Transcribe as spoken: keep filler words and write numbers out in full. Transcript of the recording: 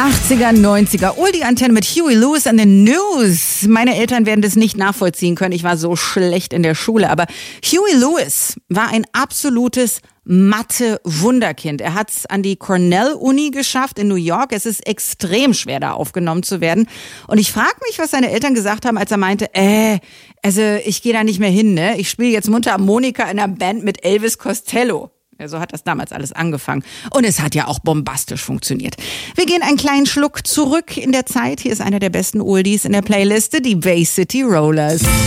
achtziger, neunziger. Oldie-Antenne mit Huey Lewis and the News. Meine Eltern werden das nicht nachvollziehen können. Ich war so schlecht in der Schule. Aber Huey Lewis war ein absolutes Mathe-Wunderkind. Er hat es an die Cornell-Uni geschafft in New York. Es ist extrem schwer, da aufgenommen zu werden. Und ich frage mich, was seine Eltern gesagt haben, als er meinte, äh, also ich gehe da nicht mehr hin, ne? Ich spiele jetzt Mundharmonika in einer Band mit Elvis Costello. Ja, so hat das damals alles angefangen. Und es hat ja auch bombastisch funktioniert. Wir gehen einen kleinen Schluck zurück in der Zeit. Hier ist einer der besten Oldies in der Playliste, die Bay City Rollers.